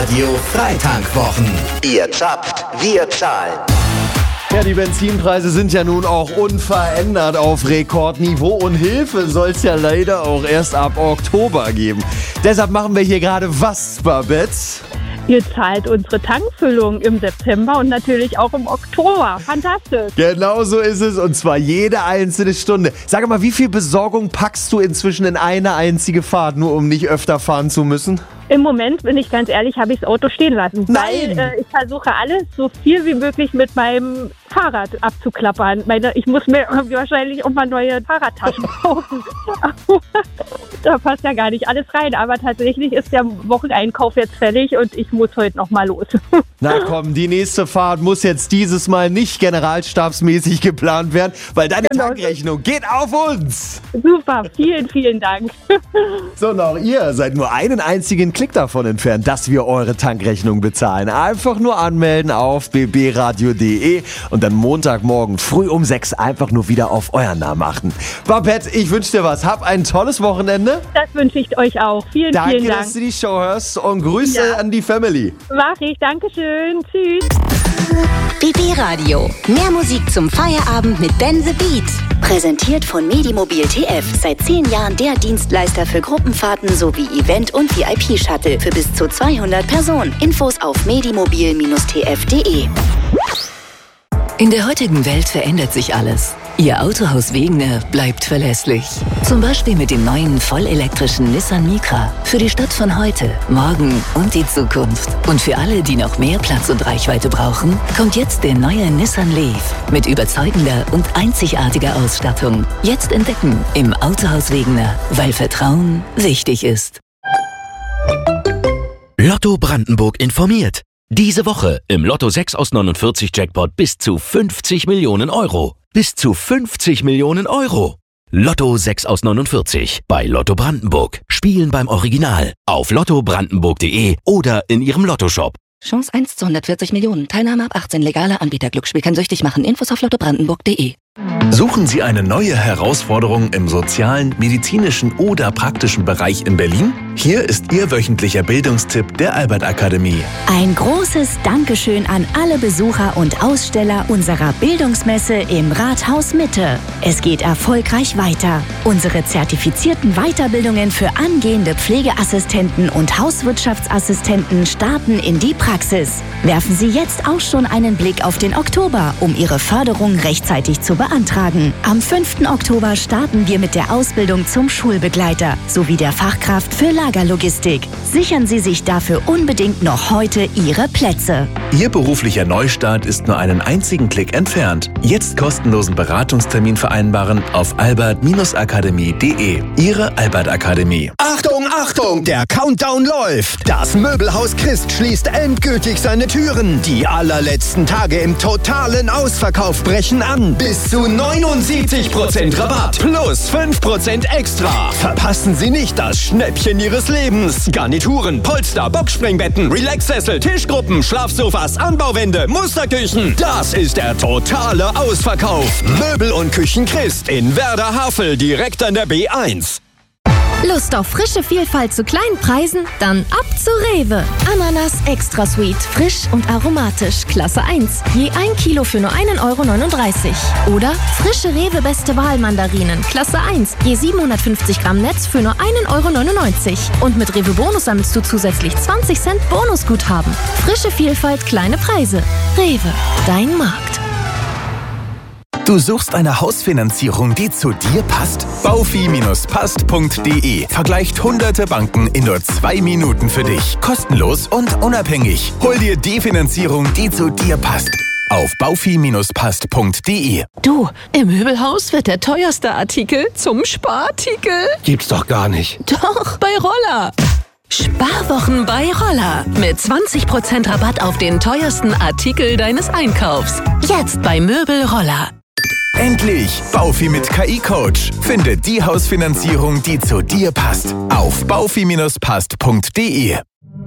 Radio Freitankwwochen. Ihr zappt, wir zahlen. Ja, die Benzinpreise sind ja nun auch unverändert auf Rekordniveau und Hilfe soll es ja leider auch erst ab Oktober geben. Deshalb machen wir hier gerade was, Babette? Ihr zahlt unsere Tankfüllung im September und natürlich auch im Oktober. Fantastisch. Genau so ist es, und zwar jede einzelne Stunde. Sag mal, wie viel Besorgung packst du inzwischen in eine einzige Fahrt, nur um nicht öfter fahren zu müssen? Im Moment, bin ich ganz ehrlich, habe ich das Auto stehen lassen. Nein! Weil ich versuche alles so viel wie möglich mit meinem Fahrrad abzuklappern. Ich muss mir wahrscheinlich auch mal neue Fahrradtaschen kaufen. Da passt ja gar nicht alles rein. Aber tatsächlich ist der Wocheneinkauf jetzt fällig und ich muss heute noch mal los. Na komm, die nächste Fahrt muss jetzt dieses Mal nicht generalstabsmäßig geplant werden, weil deine Tankrechnung geht auf uns. Super, vielen, vielen Dank. So, und auch ihr seid nur einen einzigen Klick davon entfernt, dass wir eure Tankrechnung bezahlen. Einfach nur anmelden auf bbradio.de und dann Montagmorgen früh um 6 einfach nur wieder auf euren Namen achten. Babette, ich wünsche dir was. Hab ein tolles Wochenende. Das wünsche ich euch auch. Vielen, Danke, vielen Dank. dass du die Show hörst, und Grüße an die Family. Mach ich. Dankeschön. Tschüss. BB Radio. Mehr Musik zum Feierabend mit Ben the Beat. Präsentiert von Medimobil TF. Seit 10 Jahren der Dienstleister für Gruppenfahrten sowie Event- und VIP-Shuttle für bis zu 200 Personen. Infos auf medimobil-tf.de. In der heutigen Welt verändert sich alles. Ihr Autohaus Wegener bleibt verlässlich. Zum Beispiel mit dem neuen vollelektrischen Nissan Micra. Für die Stadt von heute, morgen und die Zukunft. Und für alle, die noch mehr Platz und Reichweite brauchen, kommt jetzt der neue Nissan Leaf. Mit überzeugender und einzigartiger Ausstattung. Jetzt entdecken im Autohaus Wegener, weil Vertrauen wichtig ist. Lotto Brandenburg informiert. Diese Woche im Lotto 6 aus 49 Jackpot bis zu 50 Millionen Euro. Bis zu 50 Millionen Euro. Lotto 6 aus 49 bei Lotto Brandenburg. Spielen beim Original auf lottobrandenburg.de oder in ihrem Lottoshop. Chance 1 zu 140 Millionen. Teilnahme ab 18. Legaler Anbieter. Glücksspiel kann süchtig machen. Infos auf lottobrandenburg.de. Suchen Sie eine neue Herausforderung im sozialen, medizinischen oder praktischen Bereich in Berlin? Hier ist Ihr wöchentlicher Bildungstipp der Albert-Akademie. Ein großes Dankeschön an alle Besucher und Aussteller unserer Bildungsmesse im Rathaus Mitte. Es geht erfolgreich weiter. Unsere zertifizierten Weiterbildungen für angehende Pflegeassistenten und Hauswirtschaftsassistenten starten in die Praxis. Werfen Sie jetzt auch schon einen Blick auf den Oktober, um Ihre Förderung rechtzeitig zu beantragen. Am 5. Oktober starten wir mit der Ausbildung zum Schulbegleiter sowie der Fachkraft für Lagerlogistik. Sichern Sie sich dafür unbedingt noch heute Ihre Plätze. Ihr beruflicher Neustart ist nur einen einzigen Klick entfernt. Jetzt kostenlosen Beratungstermin vereinbaren auf albert-akademie.de. Ihre Albert Akademie. Achtung, Achtung, der Countdown läuft. Das Möbelhaus Christ schließt endgültig seine Türen. Die allerletzten Tage im totalen Ausverkauf brechen an. Bis zu 79% Rabatt plus 5% extra. Verpassen Sie nicht das Schnäppchen Ihres Lebens. Garnituren, Polster, Boxspringbetten, Relaxsessel, Tischgruppen, Schlafsofas, Anbauwände, Musterküchen. Das ist der totale Ausverkauf. Möbel und Küchen Christ in Werder-Havel direkt an der B1. Lust auf frische Vielfalt zu kleinen Preisen? Dann ab zu Rewe. Ananas Extra Sweet, frisch und aromatisch, Klasse 1. Je 1 Kilo für nur 1,39 €. Oder frische Rewe Beste Wahl Mandarinen, Klasse 1. Je 750 Gramm Netz für nur 1,99 €. Und mit Rewe Bonus sammelst du zusätzlich 20 Cent Bonusguthaben. Frische Vielfalt, kleine Preise. Rewe, dein Markt. Du suchst eine Hausfinanzierung, die zu dir passt? Baufi-passt.de vergleicht hunderte Banken in nur 2 Minuten für dich. Kostenlos und unabhängig. Hol dir die Finanzierung, die zu dir passt. Auf baufi-passt.de. Du, im Möbelhaus wird der teuerste Artikel zum Sparartikel. Gibt's doch gar nicht. Doch, bei Roller. Sparwochen bei Roller. Mit 20% Rabatt auf den teuersten Artikel deines Einkaufs. Jetzt bei Möbel Roller. Endlich! Baufi mit KI-Coach. Finde die Hausfinanzierung, die zu dir passt. Auf baufi-passt.de.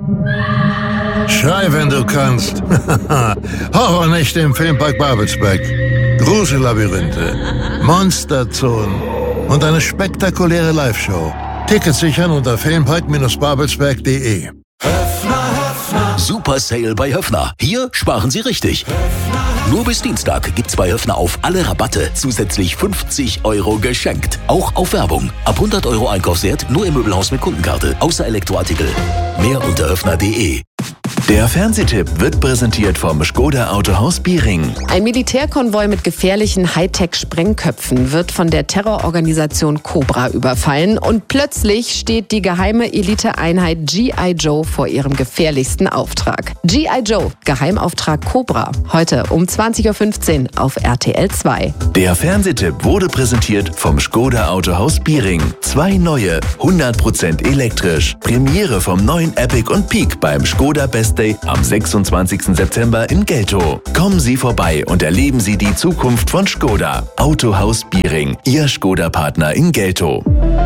Schrei, wenn du kannst. Horrornächte im Filmpark Babelsberg. Grusellabyrinthe, Monsterzonen und eine spektakuläre Live-Show. Tickets sichern unter filmpark-babelsberg.de. Höfner, Höfner, Super Sale bei Höffner. Hier sparen Sie richtig. Nur bis Dienstag gibt's bei Höffner auf alle Rabatte zusätzlich 50 € geschenkt. Auch auf Werbung. Ab 100 € Einkaufswert nur im Möbelhaus mit Kundenkarte. Außer Elektroartikel. Mehr unter höffner.de. Der Fernsehtipp wird präsentiert vom Škoda Autohaus Biering. Ein Militärkonvoi mit gefährlichen Hightech-Sprengköpfen wird von der Terrororganisation Cobra überfallen und plötzlich steht die geheime Eliteeinheit G.I. Joe vor ihrem gefährlichsten Auftrag. G.I. Joe, Geheimauftrag Cobra. Heute um 20.15 Uhr auf RTL 2. Der Fernsehtipp wurde präsentiert vom Škoda Autohaus Biering. 2 neue, 100% elektrisch. Premiere vom neuen Epic und Peak beim Škoda Best Day am 26. September in Geltow. Kommen Sie vorbei und erleben Sie die Zukunft von Škoda. Autohaus Biering, Ihr Škoda-Partner in Geltow.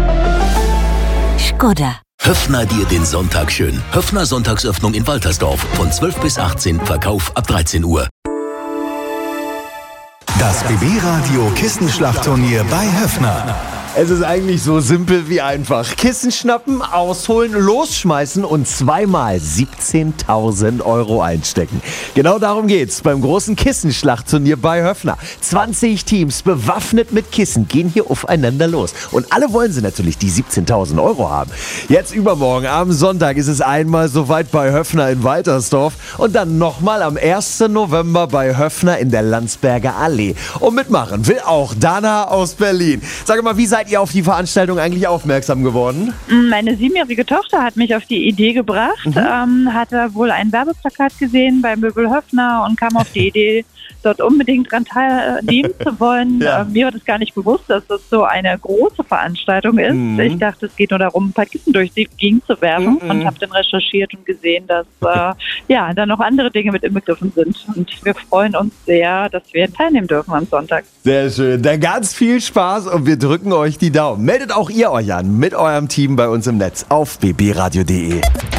Škoda. Höffner dir den Sonntag schön. Höffner Sonntagsöffnung in Waltersdorf. Von 12 bis 18, Verkauf ab 13 Uhr. Das BB-Radio Kissenschlachtturnier bei Höffner. Es ist eigentlich so simpel wie einfach. Kissen schnappen, ausholen, losschmeißen und zweimal 17.000 € einstecken. Genau darum geht's beim großen Kissenschlachtturnier bei Höffner. 20 Teams bewaffnet mit Kissen gehen hier aufeinander los. Und alle wollen sie natürlich die 17.000 € haben. Jetzt übermorgen am Sonntag ist es einmal soweit bei Höffner in Waltersdorf und dann nochmal am 1. November bei Höffner in der Landsberger Allee. Und mitmachen will auch Dana aus Berlin. Sag mal, wie seid ihr auf die Veranstaltung eigentlich aufmerksam geworden? Meine 7-jährige Tochter hat mich auf die Idee gebracht, hatte wohl ein Werbeplakat gesehen bei Möbel Höffner und kam auf die Idee, dort unbedingt dran teilnehmen zu wollen. Ja. Mir war das gar nicht bewusst, dass das so eine große Veranstaltung ist. Ich dachte, es geht nur darum, ein paar Kissen durch die Gegend zu werfen und habe dann recherchiert und gesehen, dass da noch andere Dinge mit inbegriffen sind. Und wir freuen uns sehr, dass wir teilnehmen dürfen am Sonntag. Sehr schön. Dann ganz viel Spaß und wir drücken euch die Daumen. Meldet auch ihr euch an mit eurem Team bei uns im Netz auf bbradio.de.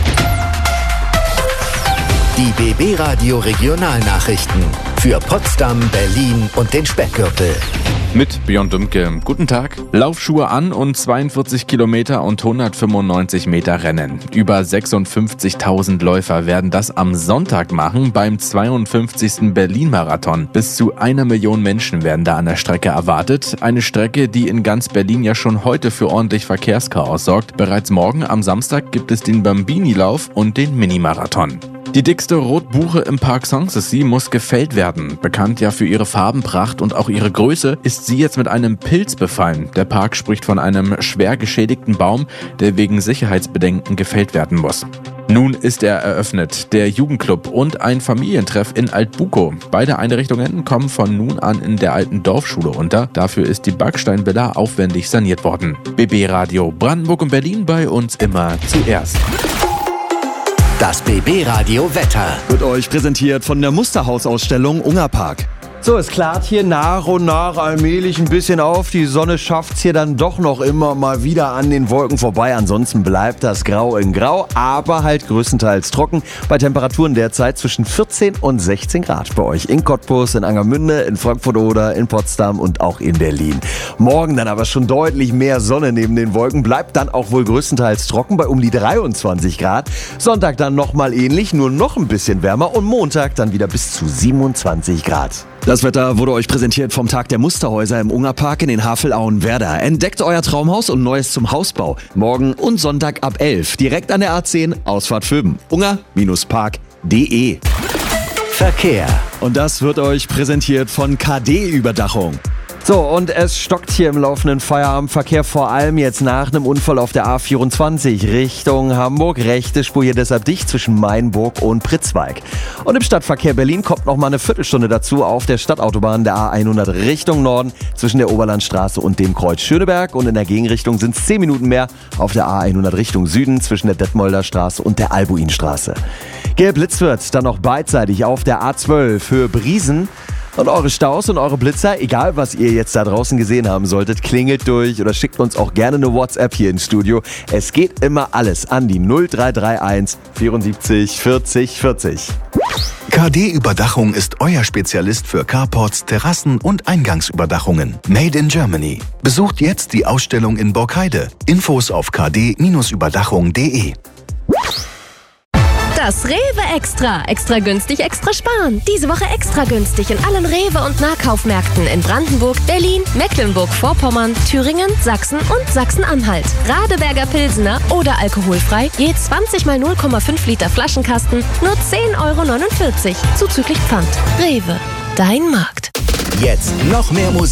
Die BB Radio Regionalnachrichten für Potsdam, Berlin und den Speckgürtel. Mit Björn Dümke. Guten Tag. Laufschuhe an und 42 Kilometer und 195 Meter Rennen. Über 56.000 Läufer werden das am Sonntag machen beim 52. Berlin-Marathon. Bis zu 1 Million Menschen werden da an der Strecke erwartet. Eine Strecke, die in ganz Berlin ja schon heute für ordentlich Verkehrschaos sorgt. Bereits morgen am Samstag gibt es den Bambini-Lauf und den Mini-Marathon. Die dickste Rotbuche im Park Sanssouci muss gefällt werden. Bekannt ja für ihre Farbenpracht und auch ihre Größe, ist sie jetzt mit einem Pilz befallen. Der Park spricht von einem schwer geschädigten Baum, der wegen Sicherheitsbedenken gefällt werden muss. Nun ist er eröffnet, der Jugendclub und ein Familientreff in Altbukow. Beide Einrichtungen kommen von nun an in der alten Dorfschule unter. Dafür ist die Backsteinvilla aufwendig saniert worden. BB Radio Brandenburg und Berlin, bei uns immer zuerst. Das BB Radio Wetter wird euch präsentiert von der Musterhausausstellung Ungerpark. So, es klart hier nach und nach allmählich ein bisschen auf. Die Sonne schafft's hier dann doch noch immer mal wieder an den Wolken vorbei. Ansonsten bleibt das Grau in Grau, aber halt größtenteils trocken. Bei Temperaturen derzeit zwischen 14 und 16 Grad bei euch in Cottbus, in Angermünde, in Frankfurt-Oder, in Potsdam und auch in Berlin. Morgen dann aber schon deutlich mehr Sonne neben den Wolken. Bleibt dann auch wohl größtenteils trocken bei um die 23 Grad. Sonntag dann nochmal ähnlich, nur noch ein bisschen wärmer. Und Montag dann wieder bis zu 27 Grad. Das Wetter wurde euch präsentiert vom Tag der Musterhäuser im Ungerpark in den Havelauen-Werder. Entdeckt euer Traumhaus und Neues zum Hausbau. Morgen und Sonntag ab 11. Direkt an der A10, Ausfahrt Vöben. Unger-park.de. Verkehr. Und das wird euch präsentiert von KD-Überdachung. So, und es stockt hier im laufenden Feierabendverkehr, vor allem jetzt nach einem Unfall auf der A24 Richtung Hamburg. Rechte Spur hier deshalb dicht zwischen Mainburg und Pritzwalk. Und im Stadtverkehr Berlin kommt noch mal eine Viertelstunde dazu auf der Stadtautobahn der A100 Richtung Norden zwischen der Oberlandstraße und dem Kreuz Schöneberg. Und in der Gegenrichtung sind es 10 Minuten mehr auf der A100 Richtung Süden zwischen der Detmolder Straße und der Albuinstraße. Geblitzt wird dann noch beidseitig auf der A12 Höhe Briesen. Und eure Staus und eure Blitzer, egal was ihr jetzt da draußen gesehen haben solltet, klingelt durch oder schickt uns auch gerne eine WhatsApp hier ins Studio. Es geht immer alles an die 0331 74 40 40. KD-Überdachung ist euer Spezialist für Carports, Terrassen und Eingangsüberdachungen. Made in Germany. Besucht jetzt die Ausstellung in Borkheide. Infos auf kd-überdachung.de. Das Rewe Extra. Extra günstig, extra sparen. Diese Woche extra günstig in allen Rewe- und Nahkaufmärkten in Brandenburg, Berlin, Mecklenburg-Vorpommern, Thüringen, Sachsen und Sachsen-Anhalt. Radeberger Pilsener oder alkoholfrei, je 20 mal 0,5 Liter Flaschenkasten, nur 10,49 € zuzüglich Pfand. Rewe, dein Markt. Jetzt noch mehr Musik